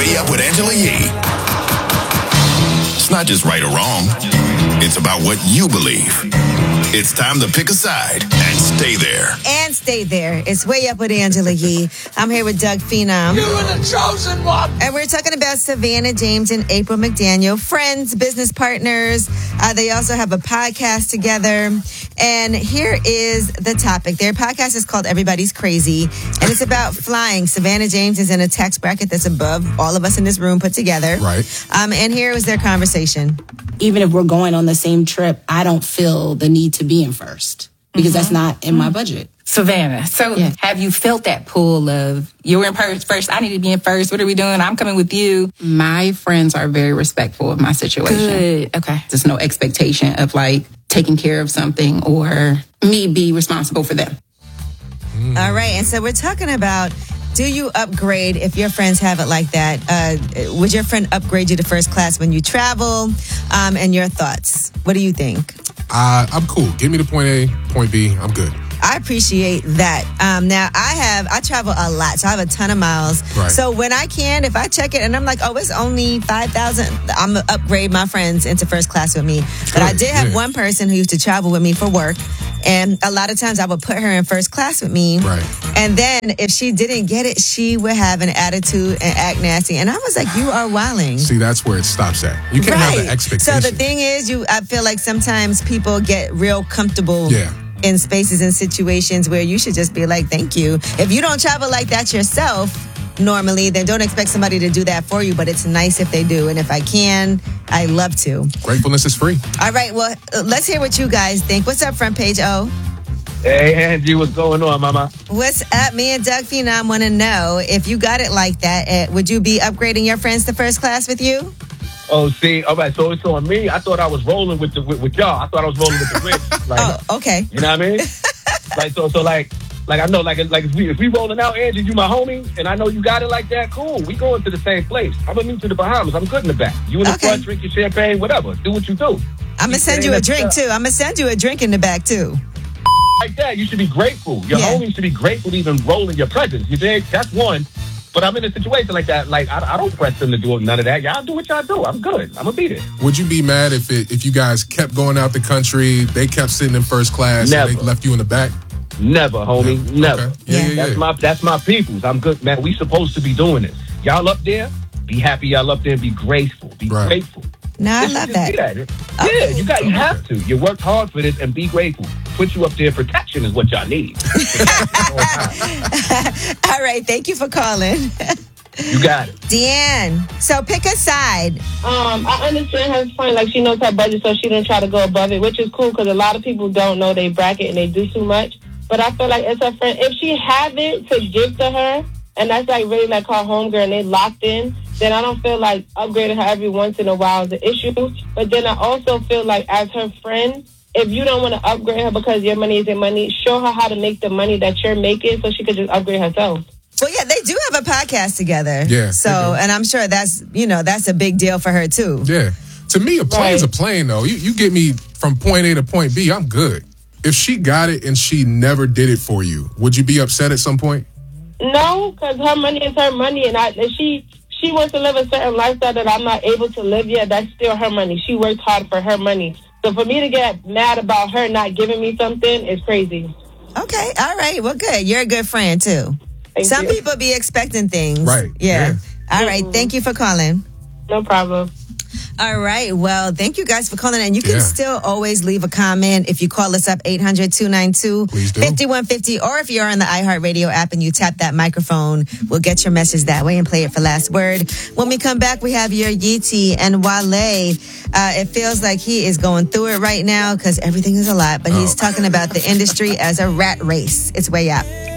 Way Up with Angela Yee. It's not just right or wrong. It's about what you believe. It's time to pick a side and stay there. And stay there. It's Way Up with Angela Yee. I'm here with Doug Phenom. You were the chosen one. And we're talking about Savannah James and April McDaniel, friends, business partners. They also have a podcast together. And here is the topic. Their podcast is called Everybody's Crazy, and it's about flying. Savannah James is in a tax bracket that's above all of us in this room put together. Right. And here was their conversation. Even if we're going on the same trip, I don't feel the need to be in first because that's not in my budget. Savannah, so have you felt that pull of, you're in first, I need to be in first, what are we doing? I'm coming with you. My friends are very respectful of my situation. Good. Okay. There's no expectation of like taking care of something or me be responsible for them. All right. And so we're talking about, do you upgrade if your friends have it like that? Would your friend upgrade you to first class when you travel? And your thoughts. What do you think? I'm cool. Give me the point A, point B. I'm good. I appreciate that. Now, I travel a lot, so I have a ton of miles. Right. So when I can, if I check it and I'm like, oh, it's only 5,000, I'm going to upgrade my friends into first class with me. But I did have one person who used to travel with me for work. And a lot of times I would put her in first class with me. Right. And then if she didn't get it, she would have an attitude and act nasty. And I was like, you are wilding. See, that's where it stops at. You can't have the expectation. So the thing is, I feel like sometimes people get real comfortable in spaces and situations where you should just be like, thank you. If you don't travel like that yourself normally, then don't expect somebody to do that for you. But it's nice if they do. And if I can, I love to. Gratefulness is free. All right. Well, let's hear what you guys think. What's up, Front Page O? Hey, Angie, what's going on, mama? What's up? Me and Doug Phenom want to know, if you got it like that, would you be upgrading your friends to first class with you? Oh, see, all right, so it's on me. I thought I was rolling with y'all. I thought I was rolling with the rich. Like, okay. You know what I mean? Like, so like I know, like if we rolling out, Angie, you my homie, and I know you got it like that, cool. We going to the same place. I'm going to meet you to the Bahamas. I'm good in the back. You in the front, drink your champagne, whatever. Do what you do. I'm going to send you a drink, too. I'm going to send you a drink in the back, too. Like that, you should be grateful. Your homie should be grateful to even roll in your presence. You dig? That's one. But I'm in a situation like that. Like, I don't press them to do none of that. Y'all do what y'all do. I'm good. I'm going to beat it. Would you be mad if you guys kept going out the country, they kept sitting in first class, Never. and they left you in the back? Never, homie. Yeah. Never. Okay. Yeah. That's my peoples. I'm good, man. We supposed to be doing this. Y'all up there, be happy y'all up there and be graceful. Be grateful. No, I love that. Yeah, you have to. You worked hard for this and be grateful. Put you up there. Protection is what y'all need. All right. Thank you for calling. You got it. Deanne, so pick a side. I understand her point. Like, she knows her budget, so she didn't try to go above it, which is cool because a lot of people don't know they bracket and they do too much. But I feel like as her friend, if she have it to give to her, and that's like really like her homegirl and they locked in, then I don't feel like upgrading her every once in a while is an issue. But then I also feel like as her friend, if you don't want to upgrade her because your money is your money, show her how to make the money that you're making so she could just upgrade herself. Well, yeah, they do have a podcast together. Yeah. So, and I'm sure that's a big deal for her too. Yeah. To me, a plane's a plane, though. You get me from point A to point B, I'm good. If she got it and she never did it for you, would you be upset at some point? No, because her money is her money, and she wants to live a certain lifestyle that I'm not able to live yet. That's still her money. She worked hard for her money. So for me to get mad about her not giving me something is crazy. Okay. All right. Well, good. You're a good friend, too. Some people be expecting things. Right. Yeah. All right. Thank you for calling. No problem. All right. Well, thank you guys for calling. And you can still always leave a comment if you call us up 800-292-5150. Or if you're on the iHeartRadio app and you tap that microphone, we'll get your message that way and play it for last word. When we come back, we have your Yeezy and Wale. It feels like he is going through it right now because everything is a lot. But he's talking about the industry as a rat race. It's Way Up.